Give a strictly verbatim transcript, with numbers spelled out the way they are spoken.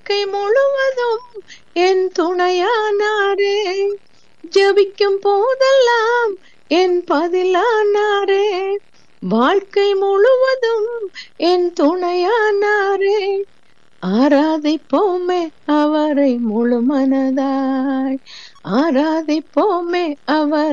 வாழ்க்கை முழுவதும் என் துணையானாரே. ஜெபிக்கும் போதெல்லாம் என் பதிலானாரே. வாழ்க்கை முழுவதும் என் துணையானாரே. ஆராதிப்போமே அவரை முழு மனதாய், ஆராதிப்போமே அவர்